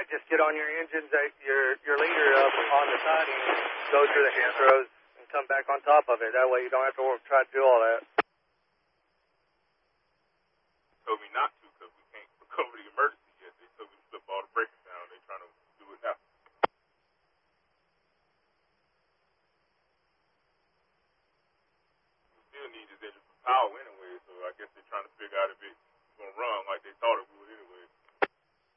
just get on your engines, your leader up on the siding, go through the hand throws, and come back on top of it. That way you don't have to try to do all that. They told me not to because we can't recover the emergency yet. They told me to flip all the breakers down. They're trying to do it now. We still need this engine for power anyway, so I guess they're trying to figure out if it's going to run like they thought it would.